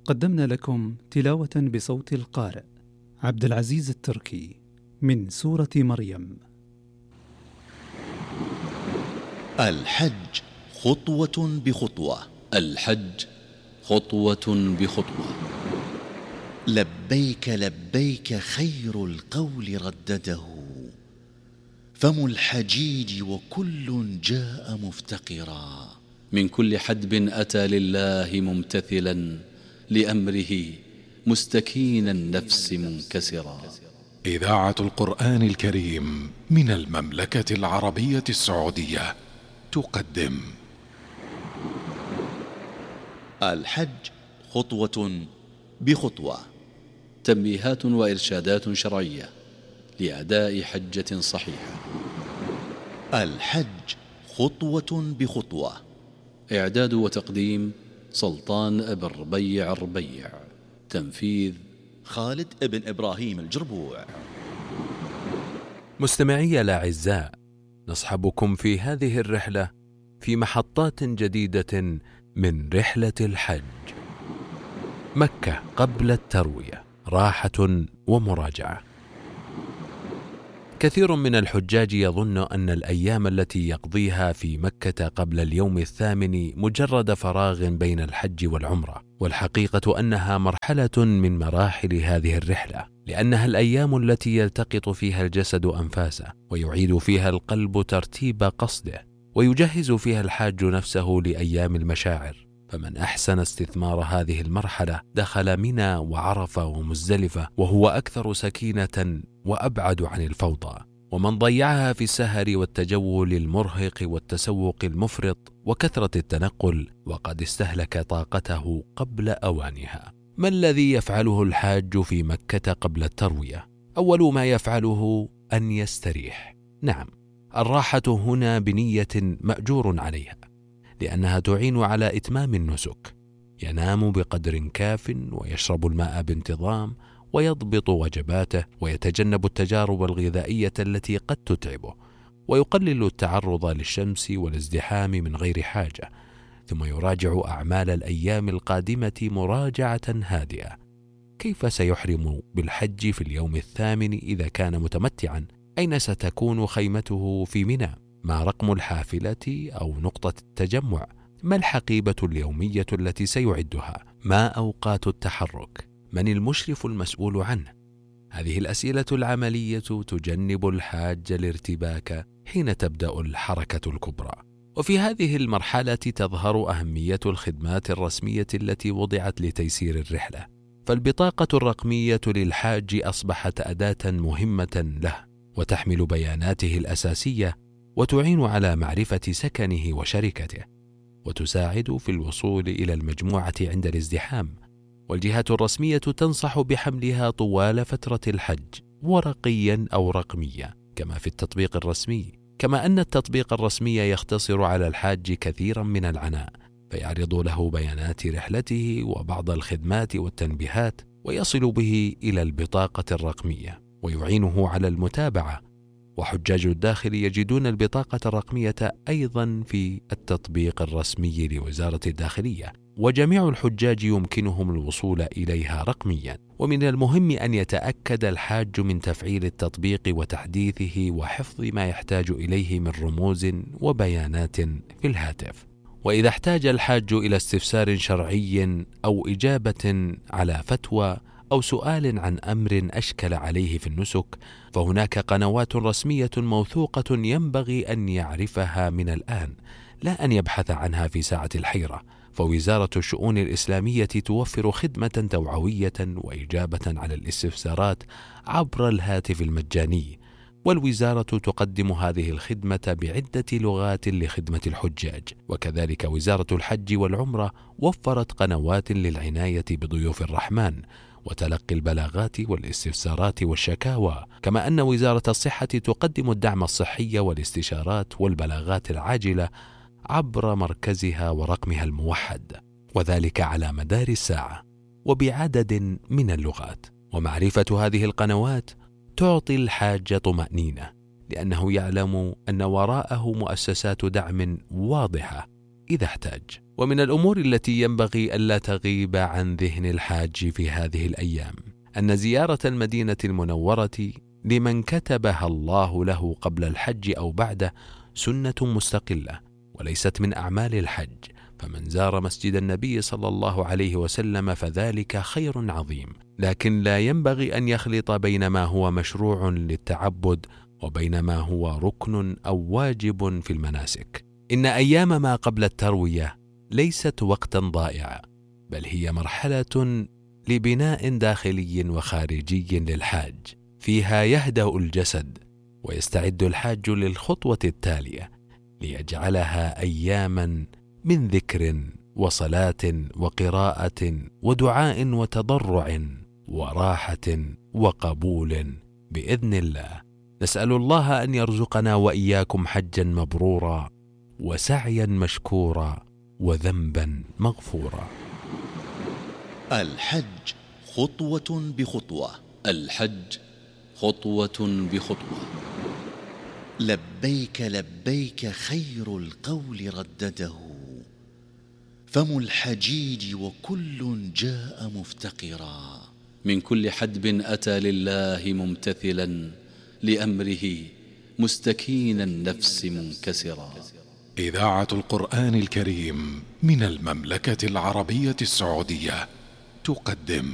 قدمنا لكم تلاوة بصوت القارئ عبد العزيز التركي من سورة مريم. الحج خطوة بخطوة. الحج خطوة بخطوة. لبيك لبيك خير القول ردده، فم الحجيج وكل جاء مفتقرا. من كل حدب أتى لله ممتثلا لأمره مستكين النفس منكسرا. إذاعة القرآن الكريم من المملكة العربية السعودية تقدم الحج خطوة بخطوة. تنبيهات وإرشادات شرعية لأداء حجة صحيحة. الحج خطوة بخطوة. إعداد وتقديم سلطان ابن ربيع الربيع. تنفيذ خالد ابن إبراهيم الجربوع. مستمعي الأعزاء، نصحبكم في هذه الرحلة في محطات جديدة من رحلة الحج. مكة قبل التروية، راحة ومراجعة. كثير من الحجاج يظن أن الأيام التي يقضيها في مكة قبل اليوم الثامن مجرد فراغ بين الحج والعمرة، والحقيقة أنها مرحلة من مراحل هذه الرحلة، لأنها الأيام التي يلتقط فيها الجسد أنفاسه، ويعيد فيها القلب ترتيب قصده، ويجهز فيها الحاج نفسه لأيام المشاعر. فمن أحسن استثمار هذه المرحلة دخل منى وعرفة ومزدلفة وهو أكثر سكينة وأبعد عن الفوضى، ومن ضيعها في السهر والتجول المرهق والتسوق المفرط وكثرة التنقل وقد استهلك طاقته قبل أوانها. ما الذي يفعله الحاج في مكة قبل التروية؟ أول ما يفعله أن يستريح. نعم، الراحة هنا بنية مأجور عليها، لأنها تعين على إتمام النسك. ينام بقدر كاف، ويشرب الماء بانتظام، ويضبط وجباته، ويتجنب التجارب الغذائية التي قد تتعبه، ويقلل التعرض للشمس والازدحام من غير حاجة، ثم يراجع أعمال الأيام القادمة مراجعة هادئة. كيف سيحرم بالحج في اليوم الثامن إذا كان متمتعا؟ أين ستكون خيمته في منى؟ ما رقم الحافلة أو نقطة التجمع؟ ما الحقيبة اليومية التي سيعدها؟ ما أوقات التحرك؟ من المشرف المسؤول عنه؟ هذه الأسئلة العملية تجنب الحاج الارتباك حين تبدأ الحركة الكبرى. وفي هذه المرحلة تظهر أهمية الخدمات الرسمية التي وضعت لتيسير الرحلة. فالبطاقة الرقمية للحاج أصبحت أداة مهمة له، وتحمل بياناته الأساسية، وتعين على معرفة سكنه وشركته، وتساعد في الوصول إلى المجموعة عند الازدحام. والجهات الرسمية تنصح بحملها طوال فترة الحج، ورقيا أو رقميا كما في التطبيق الرسمي، كما أن التطبيق الرسمي يختصر على الحاج كثيرا من العناء، فيعرض له بيانات رحلته وبعض الخدمات والتنبيهات، ويصل به إلى البطاقة الرقمية ويعينه على المتابعة. وحجاج الداخل يجدون البطاقة الرقمية أيضا في التطبيق الرسمي لوزارة الداخلية، وجميع الحجاج يمكنهم الوصول إليها رقميا. ومن المهم أن يتأكد الحاج من تفعيل التطبيق وتحديثه وحفظ ما يحتاج إليه من رموز وبيانات في الهاتف. وإذا احتاج الحاج إلى استفسار شرعي أو إجابة على فتوى أو سؤال عن أمر أشكل عليه في النسك، فهناك قنوات رسمية موثوقة ينبغي أن يعرفها من الآن، لا أن يبحث عنها في ساعة الحيرة. فوزارة الشؤون الإسلامية توفر خدمة توعوية وإجابة على الاستفسارات عبر الهاتف المجاني، والوزارة تقدم هذه الخدمة بعدة لغات لخدمة الحجاج. وكذلك وزارة الحج والعمرة وفرت قنوات للعناية بضيوف الرحمن وتلقي البلاغات والاستفسارات والشكاوى، كما أن وزارة الصحة تقدم الدعم الصحي والاستشارات والبلاغات العاجلة عبر مركزها ورقمها الموحد، وذلك على مدار الساعة وبعدد من اللغات. ومعرفة هذه القنوات تعطي الحاج طمأنينة، لأنه يعلم أن وراءه مؤسسات دعم واضحة إذا احتاج. ومن الأمور التي ينبغي ألا تغيب عن ذهن الحاج في هذه الأيام أن زيارة المدينة المنورة لمن كتبها الله له قبل الحج أو بعده سنة مستقلة وليست من أعمال الحج، فمن زار مسجد النبي صلى الله عليه وسلم فذلك خير عظيم، لكن لا ينبغي أن يخلط بين ما هو مشروع للتعبد وبين ما هو ركن أو واجب في المناسك. إن أيام ما قبل التروية ليست وقتا ضائعا، بل هي مرحلة لبناء داخلي وخارجي للحاج، فيها يهدأ الجسد ويستعد الحاج للخطوة التالية ليجعلها أياما من ذكر وصلاة وقراءة ودعاء وتضرع وراحة وقبول بإذن الله. نسأل الله أن يرزقنا وإياكم حجا مبرورا وسعيا مشكورا وذنبا مغفورا. الحج خطوة بخطوة. الحج خطوة بخطوة. لبيك لبيك خير القول ردده، فم الحجيج وكل جاء مفتقرا. من كل حدب أتى لله ممتثلا لأمره مستكين النفس منكسرا. إذاعة القرآن الكريم من المملكة العربية السعودية تقدم